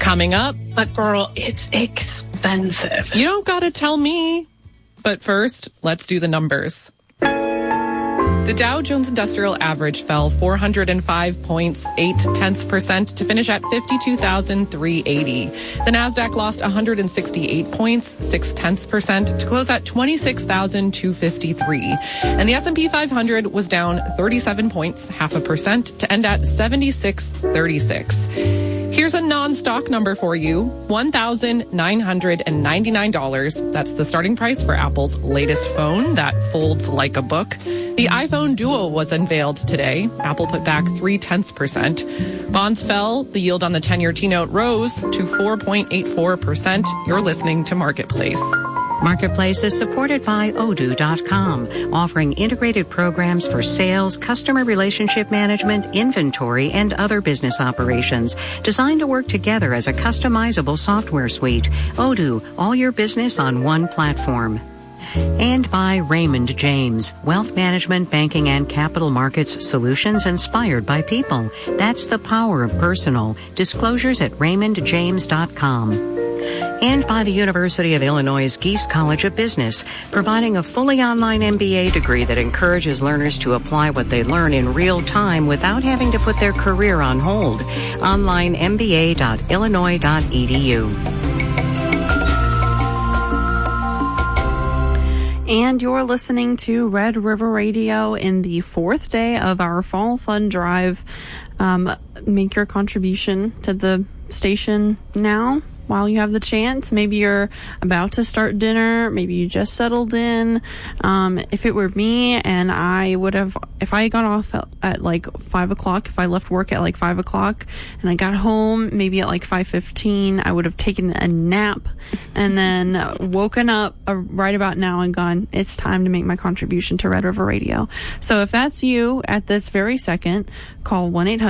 Coming up. But girl, it's expensive. You don't gotta tell me. But first, let's do the numbers. The Dow Jones Industrial Average fell 405 points, 0.8% to finish at 52,380. The Nasdaq lost 168 points, 0.6% to close at 26,253. And the S&P 500 was down 37 points, 0.5% to end at 7636. Here's a non-stock number for you, $1,999. That's the starting price for Apple's latest phone that folds like a book. The iPhone Duo was unveiled today. Apple put back 0.3%. Bonds fell. The yield on the 10-year T-note rose to 4.84%. You're listening to Marketplace. Marketplace is supported by Odoo.com, offering integrated programs for sales, customer relationship management, inventory, and other business operations, designed to work together as a customizable software suite. Odoo, all your business on one platform. And by Raymond James, wealth management, banking, and capital markets solutions inspired by people. That's the power of personal. Disclosures at raymondjames.com. And by the University of Illinois Geese College of Business, providing a fully online MBA degree that encourages learners to apply what they learn in real time without having to put their career on hold. Online mba.illinois.edu. And you're listening to Red River Radio in the fourth day of our Fall Fun Drive. Make your contribution to the station now while you have the chance. Maybe you're about to start dinner. Maybe you just settled in. If it were me and I would have, if I got off at like 5 o'clock, if I left work at like 5 o'clock and I got home maybe at like 5:15, I would have taken a nap and then woken up right about now and gone, it's time to make my contribution to Red River Radio. So if that's you at this very second, call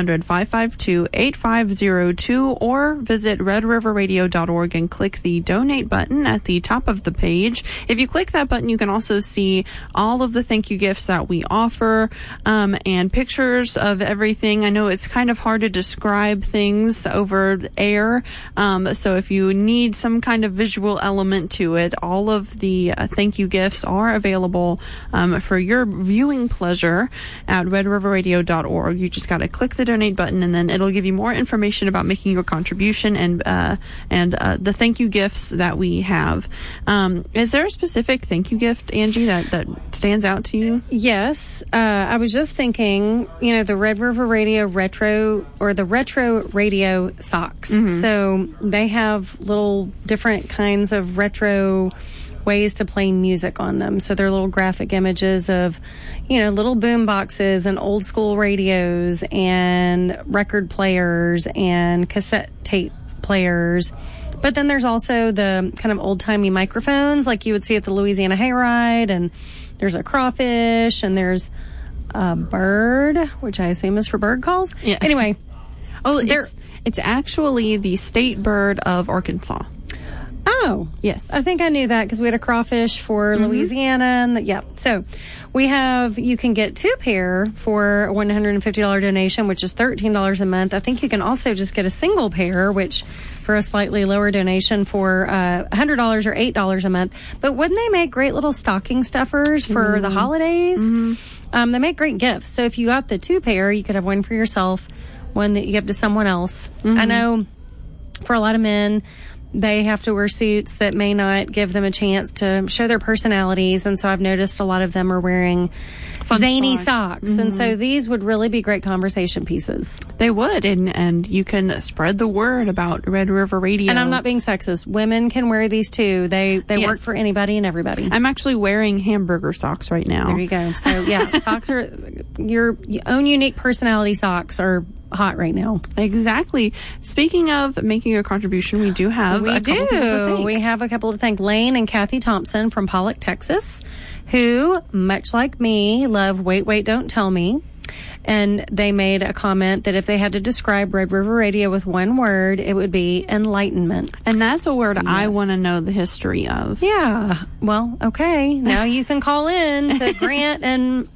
1-800-552-8502 or visit redriverradio.org and click the donate button at the top of the page. If you click that button, you can also see all of the thank you gifts that we offer, and pictures of everything. I know it's kind of hard to describe things over the air, so if you need some kind of visual element to it, all of the thank you gifts are available for your viewing pleasure at redriverradio.org. You just got to click the donate button, and then it'll give you more information about making your contribution and the thank you gifts that we have. Is there a specific thank you gift, Angie, that stands out to you? Yes. I was just thinking, the Red River Radio Retro or the Retro Radio socks. Mm-hmm. So they have little different kinds of retro ways to play music on them. So they're little graphic images of, little boom boxes and old school radios and record players and cassette tape players. But then there's also the kind of old-timey microphones like you would see at the Louisiana Hayride, and there's a crawfish, and there's a bird, which I assume is for bird calls. Yeah. Anyway. Oh, it's actually the state bird of Arkansas. Oh, yes. I think I knew that because we had a crawfish for Louisiana. And so you can get 2 pair for a $150 donation, which is $13 a month. I think you can also just get a single pair, which for a slightly lower donation for $100 or $8 a month. But wouldn't they make great little stocking stuffers for the holidays? Mm-hmm. They make great gifts. So if you got the 2 pair, you could have one for yourself, one that you give to someone else. Mm-hmm. I know for a lot of men, they have to wear suits that may not give them a chance to show their personalities. And so I've noticed a lot of them are wearing zany socks. Mm-hmm. And so these would really be great conversation pieces. They would. And you can spread the word about Red River Radio. And I'm not being sexist. Women can wear these too. They work for anybody and everybody. I'm actually wearing hamburger socks right now. There you go. So yeah, socks are your own unique personality socks are hot right now. Exactly. Speaking of making a contribution, we do have a couple people to thank. We have a couple to thank. Lane and Kathy Thompson from Pollock, Texas, who, much like me, love Wait, Wait, Don't Tell Me. And they made a comment that if they had to describe Red River Radio with one word, it would be enlightenment. And that's a word I want to know the history of. Yeah. Well, okay. Now you can call in to Grant and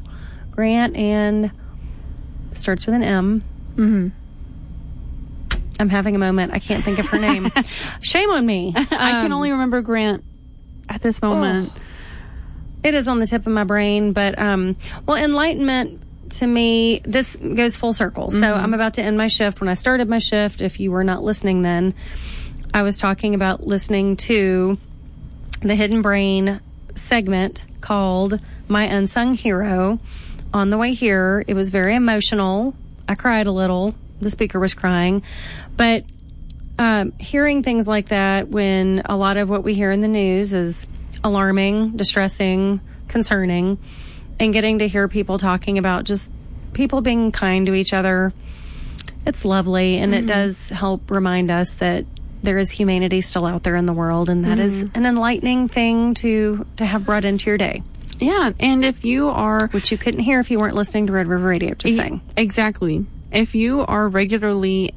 starts with an M. Mm-hmm. I'm having a moment. I can't think of her name. Shame on me. I can only remember Grant at this moment. It is on the tip of my brain, but well, enlightenment to me, this goes full circle. So I'm about to end my shift. When I started my shift, if you were not listening then, I was talking about listening to the Hidden Brain segment called My Unsung Hero. On the way here, it was very emotional. I cried a little. The speaker was crying. But hearing things like that when a lot of what we hear in the news is alarming, distressing, concerning, and getting to hear people talking about just people being kind to each other, it's lovely. And it does help remind us that there is humanity still out there in the world, and that is an enlightening thing to have brought into your day. Yeah, and if you are... Which you couldn't hear if you weren't listening to Red River Radio, just saying. Exactly. If you are regularly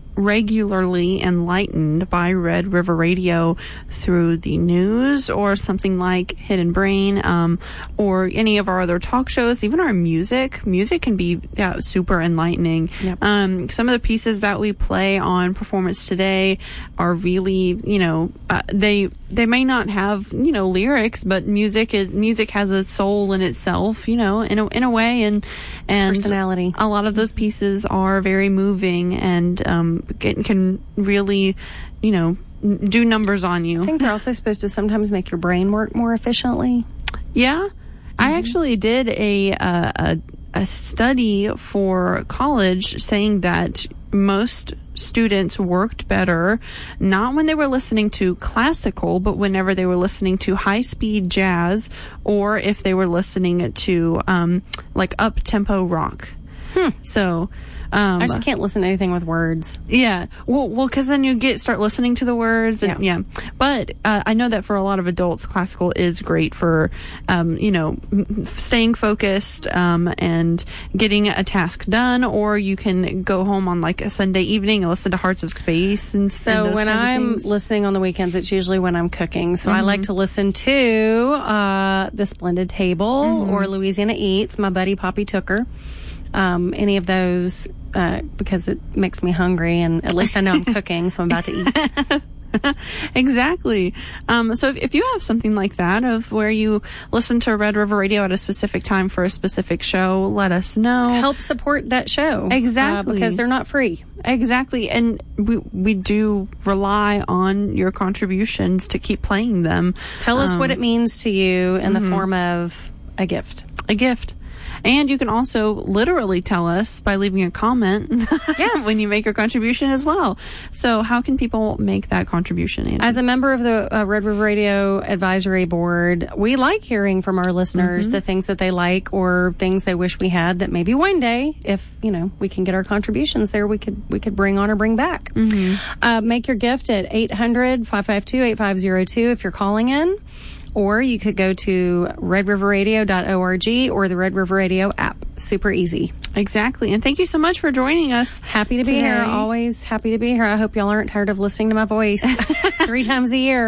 enlightened by Red River Radio through the news or something like Hidden Brain, or any of our other talk shows, even our music can be super enlightening. Yep. Some of the pieces that we play on Performance Today are really, they may not have, lyrics, but music has a soul in itself, in a way, and personality. A lot of those pieces are very moving and can really, do numbers on you. I think they're also supposed to sometimes make your brain work more efficiently. Yeah. I actually did a study for college saying that most students worked better not when they were listening to classical, but whenever they were listening to high-speed jazz, or if they were listening to like up-tempo rock. So I just can't listen to anything with words. Yeah. Well, because then you start listening to the words. And, yeah. But I know that for a lot of adults, classical is great for, staying focused and getting a task done. Or you can go home on like a Sunday evening and listen to Hearts of Space and so when I'm listening on the weekends, it's usually when I'm cooking. So I like to listen to The Splendid Table or Louisiana Eats. My buddy Poppy Tooker. Any of those, because it makes me hungry, and at least I know I'm cooking, so I'm about to eat. Exactly. So if you have something like that of where you listen to Red River Radio at a specific time for a specific show, let us know. Help support that show. Exactly. Because they're not free. Exactly. And we do rely on your contributions to keep playing them. Tell us what it means to you in the form of a gift. A gift. And you can also literally tell us by leaving a comment when you make your contribution as well. So how can people make that contribution, Angie? As a member of the Red River Radio Advisory Board, we like hearing from our listeners the things that they like or things they wish we had that maybe one day, if, we can get our contributions there, we could bring on or bring back. Make your gift at 800-552-8502 if you're calling in. Or you could go to redriverradio.org or the Red River Radio app. Super easy. Exactly. And thank you so much for joining us. Happy to be here. Always happy to be here. I hope y'all aren't tired of listening to my voice 3 times a year.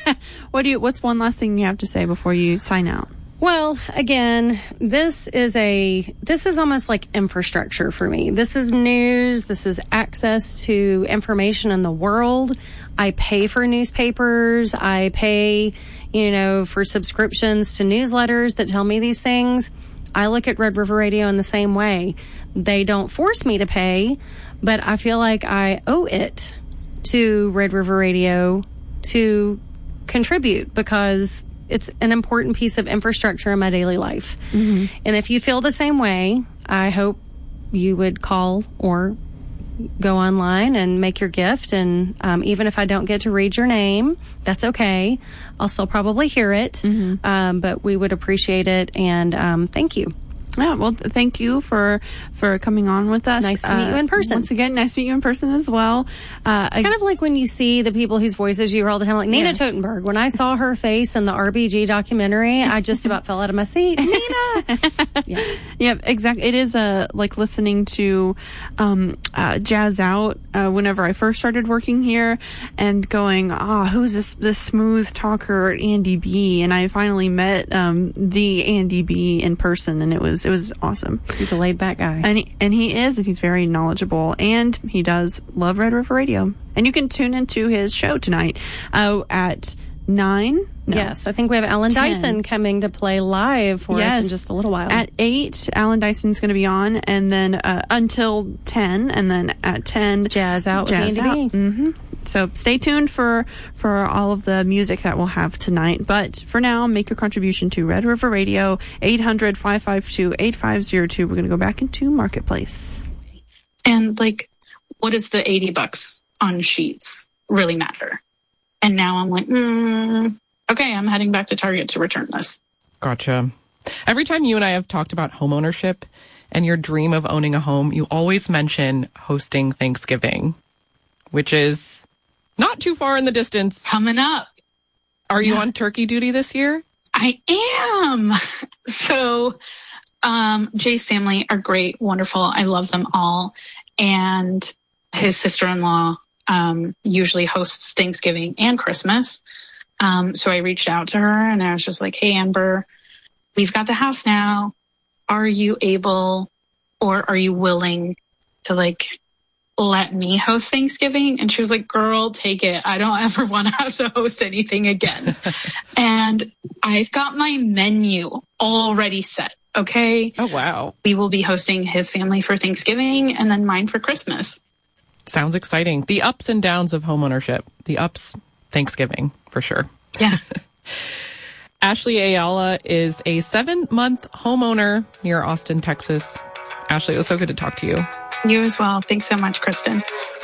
What's one last thing you have to say before you sign out? Well, again, this is almost like infrastructure for me. This is news. This is access to information in the world. I pay for newspapers. I pay, for subscriptions to newsletters that tell me these things. I look at Red River Radio in the same way. They don't force me to pay, but I feel like I owe it to Red River Radio to contribute because it's an important piece of infrastructure in my daily life. And if you feel the same way, I hope you would call or go online and make your gift. And even if I don't get to read your name, that's okay. I'll still probably hear it. But we would appreciate it. And thank you. Yeah, well, thank you for coming on with us. Nice to meet you in person. Once again, nice to meet you in person as well. It's kind of like when you see the people whose voices you hear all the time, like Nina Totenberg. When I saw her face in the RBG documentary, I just about fell out of my seat. Nina! Yeah, exactly. It is like listening to Jazz Out whenever I first started working here and going, who's this smooth talker, Andy B? And I finally met the Andy B in person, and it was It was awesome. He's a laid back guy. And he is, and he's very knowledgeable, and he does love Red River Radio. And you can tune into his show tonight at 9. No, yes, I think we have Alan 10. Dyson coming to play live for us in just a little while. At 8, Alan Dyson's going to be on, and then until 10, and then at 10, Jazz Out with Andy B. Mm-hmm. So stay tuned for all of the music that we'll have tonight. But for now, make your contribution to Red River Radio, 800-552-8502. We're going to go back into Marketplace. And like, what does the $80 on sheets really matter? And now I'm like, okay, I'm heading back to Target to return this. Gotcha. Every time you and I have talked about homeownership and your dream of owning a home, you always mention hosting Thanksgiving, which is not too far in the distance. Coming up. Are you on turkey duty this year? I am. So Jay's family are great, wonderful. I love them all. And his sister-in-law usually hosts Thanksgiving and Christmas. So I reached out to her and I was just like, hey, Amber, we've got the house now. Are you able or are you willing to like let me host Thanksgiving? And she was like, girl, take it. I don't ever want to have to host anything again. And I've got my menu already set. Okay. Oh, wow. We will be hosting his family for Thanksgiving and then mine for Christmas. Sounds exciting. The ups and downs of homeownership. The ups, Thanksgiving, for sure. Yeah. Ashley Ayala is a 7-month homeowner near Austin, Texas. Ashley, it was so good to talk to you. You as well. Thanks so much, Kristen.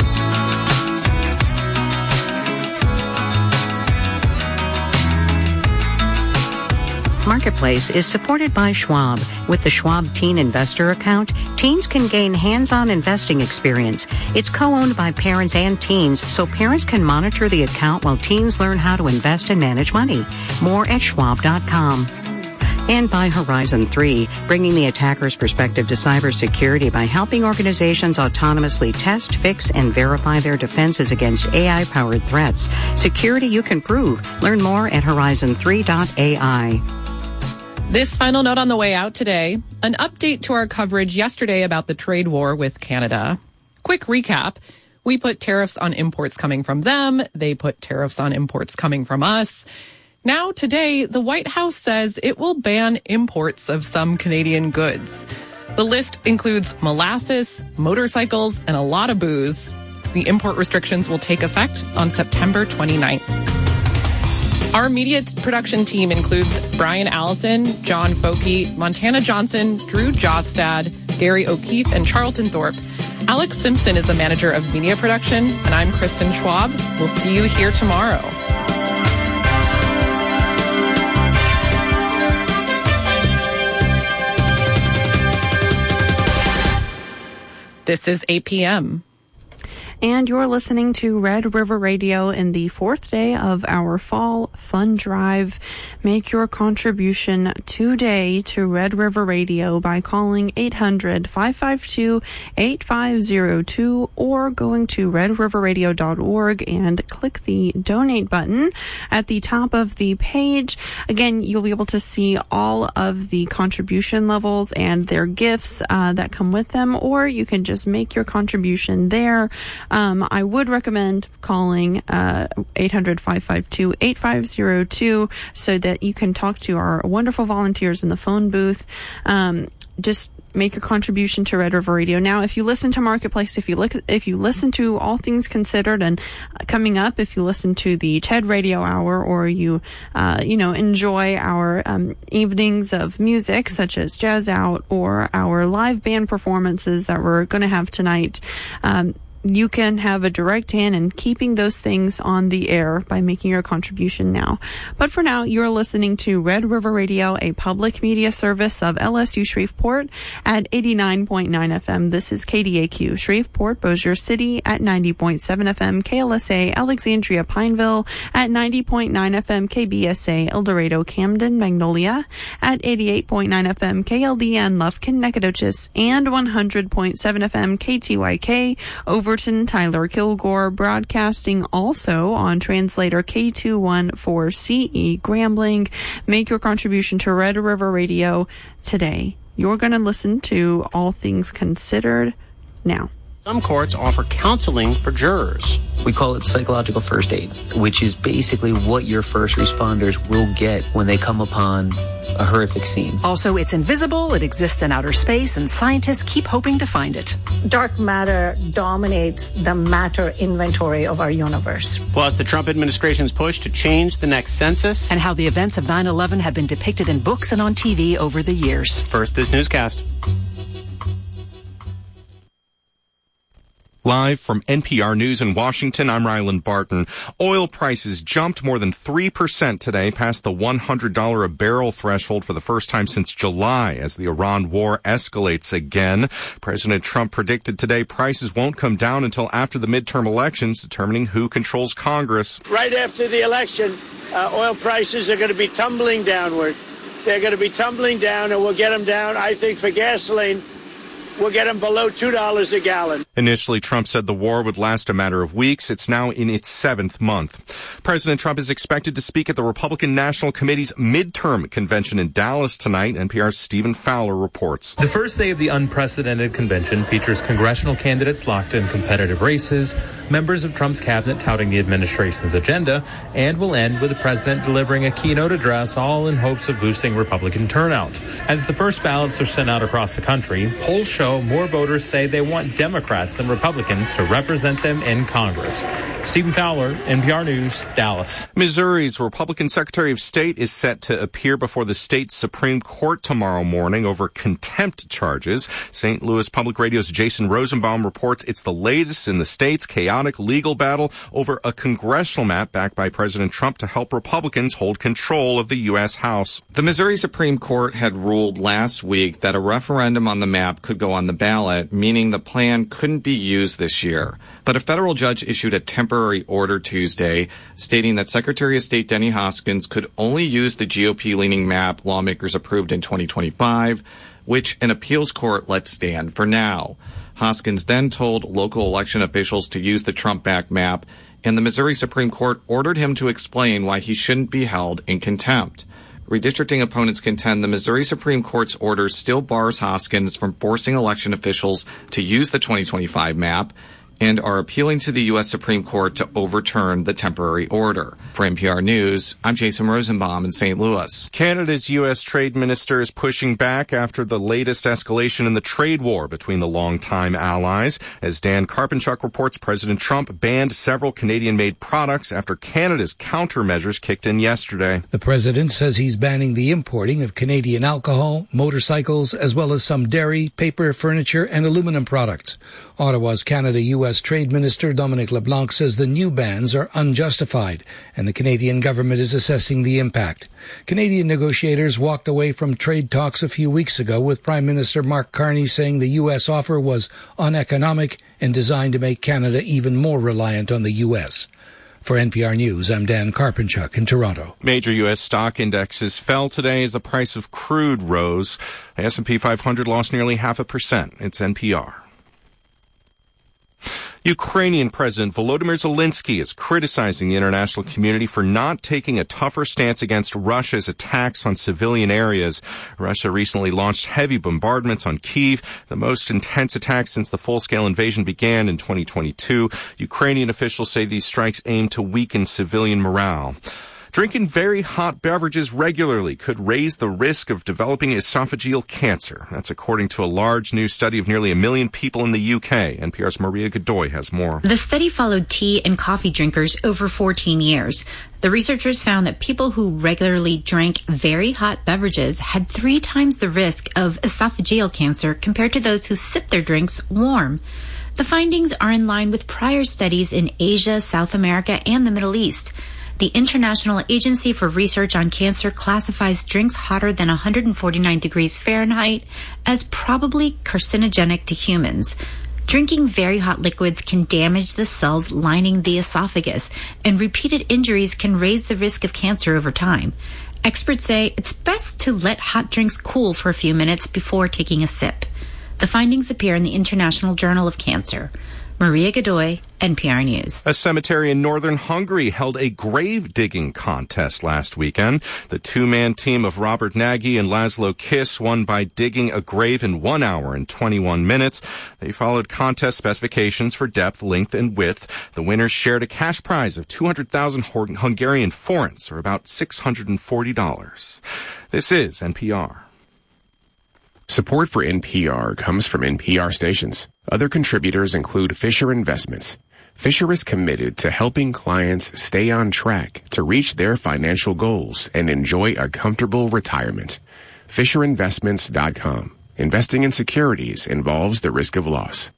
Marketplace is supported by Schwab. With the Schwab Teen Investor Account, teens can gain hands-on investing experience. It's co-owned by parents and teens, so parents can monitor the account while teens learn how to invest and manage money. More at schwab.com. And by Horizon 3, bringing the attacker's perspective to cybersecurity by helping organizations autonomously test, fix, and verify their defenses against AI-powered threats. Security you can prove. Learn more at horizon3.ai. This final note on the way out today, an update to our coverage yesterday about the trade war with Canada. Quick recap. We put tariffs on imports coming from them. They put tariffs on imports coming from us. Now, today, the White House says it will ban imports of some Canadian goods. The list includes molasses, motorcycles, and a lot of booze. The import restrictions will take effect on September 29th. Our media production team includes Brian Allison, John Foke, Montana Johnson, Drew Jostad, Gary O'Keefe, and Charlton Thorpe. Alex Simpson is the manager of media production, and I'm Kristen Schwab. We'll see you here tomorrow. This is APM. And you're listening to Red River Radio in the 4th day of our Fall Fun Drive. Make your contribution today to Red River Radio by calling 800-552-8502 or going to redriverradio.org and click the donate button at the top of the page. Again, you'll be able to see all of the contribution levels and their gifts that come with them, or you can just make your contribution there. I would recommend calling 800-552-8502 so that you can talk to our wonderful volunteers in the phone booth. Just make your contribution to Red River Radio. Now, if you listen to Marketplace, if you listen to All Things Considered, and coming up, if you listen to the TED Radio Hour, or you enjoy our evenings of music such as Jazz Out or our live band performances that we're going to have tonight, you can have a direct hand in keeping those things on the air by making your contribution now. But for now, you're listening to Red River Radio, a public media service of LSU Shreveport at 89.9 FM. This is KDAQ, Shreveport, Bossier City at 90.7 FM, KLSA, Alexandria, Pineville at 90.9 FM, KBSA, El Dorado, Camden, Magnolia at 88.9 FM, KLDN, Lufkin, Nacogdoches, and 100.7 FM, KTYK, Overton, Tyler, Kilgore, broadcasting also on translator K214CE, Grambling. Make your contribution to Red River Radio today. You're going to listen to All Things Considered now. Some courts offer counseling for jurors. We call it psychological first aid, which is basically what your first responders will get when they come upon a horrific scene. Also, it's invisible, it exists in outer space, and scientists keep hoping to find it. Dark matter dominates the matter inventory of our universe. Plus, the Trump administration's push to change the next census. And how the events of 9/11 have been depicted in books and on TV over the years. First, this newscast. Live from NPR News in Washington, I'm Ryland Barton. Oil prices jumped more than 3% today, past the $100 a barrel threshold for the first time since July as the Iran war escalates again. President Trump predicted today prices won't come down until after the midterm elections, determining who controls Congress. Right after the election, oil prices are going to be tumbling downward. They're going to be tumbling down, and we'll get them down, I think, for gasoline. We'll get them below $2 a gallon. Initially, Trump said the war would last a matter of weeks. It's now in its 7th month. President Trump is expected to speak at the Republican National Committee's midterm convention in Dallas tonight. NPR's Stephen Fowler reports. The first day of the unprecedented convention features congressional candidates locked in competitive races, members of Trump's cabinet touting the administration's agenda, and will end with the president delivering a keynote address, all in hopes of boosting Republican turnout. As the first ballots are sent out across the country, polls show more voters say they want Democrats than Republicans to represent them in Congress. Stephen Fowler, NPR News, Dallas. Missouri's Republican Secretary of State is set to appear before the state's Supreme Court tomorrow morning over contempt charges. St. Louis Public Radio's Jason Rosenbaum reports it's the latest in the state's chaotic legal battle over a congressional map backed by President Trump to help Republicans hold control of the U.S. House. The Missouri Supreme Court had ruled last week that a referendum on the map could go on the ballot, meaning the plan couldn't be used this year. But a federal judge issued a temporary order Tuesday stating that Secretary of State Denny Hoskins could only use the GOP-leaning map lawmakers approved in 2025, which an appeals court let stand for now. Hoskins then told local election officials to use the Trump-backed map, and the Missouri Supreme Court ordered him to explain why he shouldn't be held in contempt. Redistricting opponents contend the Missouri Supreme Court's order still bars Hoskins from forcing election officials to use the 2025 map and are appealing to the U.S. Supreme Court to overturn the temporary order. For NPR News, I'm Jason Rosenbaum in St. Louis. Canada's U.S. trade minister is pushing back after the latest escalation in the trade war between the longtime allies. As Dan Karpenchuk reports, President Trump banned several Canadian-made products after Canada's countermeasures kicked in yesterday. The president says he's banning the importing of Canadian alcohol, motorcycles, as well as some dairy, paper, furniture, and aluminum products. Ottawa's Canada-U.S. Trade Minister Dominic LeBlanc says the new bans are unjustified, and the Canadian government is assessing the impact. Canadian negotiators walked away from trade talks a few weeks ago, with Prime Minister Mark Carney saying the U.S. offer was uneconomic and designed to make Canada even more reliant on the U.S. For NPR News, I'm Dan Karpenchuk in Toronto. Major U.S. stock indexes fell today as the price of crude rose. The S&P 500 lost nearly 0.5%. It's NPR. Ukrainian President Volodymyr Zelensky is criticizing the international community for not taking a tougher stance against Russia's attacks on civilian areas. Russia recently launched heavy bombardments on Kyiv, the most intense attack since the full-scale invasion began in 2022. Ukrainian officials say these strikes aim to weaken civilian morale. Drinking very hot beverages regularly could raise the risk of developing esophageal cancer. That's according to a large new study of nearly 1 million people in the UK. NPR's Maria Godoy has more. The study followed tea and coffee drinkers over 14 years. The researchers found that people who regularly drank very hot beverages had 3 times the risk of esophageal cancer compared to those who sipped their drinks warm. The findings are in line with prior studies in Asia, South America, and the Middle East. The International Agency for Research on Cancer classifies drinks hotter than 149 degrees Fahrenheit as probably carcinogenic to humans. Drinking very hot liquids can damage the cells lining the esophagus, and repeated injuries can raise the risk of cancer over time. Experts say it's best to let hot drinks cool for a few minutes before taking a sip. The findings appear in the International Journal of Cancer. Maria Godoy, NPR News. A cemetery in northern Hungary held a grave digging contest last weekend. The two-man team of Robert Nagy and Laszlo Kiss won by digging a grave in 1 hour and 21 minutes. They followed contest specifications for depth, length, and width. The winners shared a cash prize of 200,000 Hungarian forints, or about $640. This is NPR. Support for NPR comes from NPR stations. Other contributors include Fisher Investments. Fisher is committed to helping clients stay on track to reach their financial goals and enjoy a comfortable retirement. FisherInvestments.com. Investing in securities involves the risk of loss.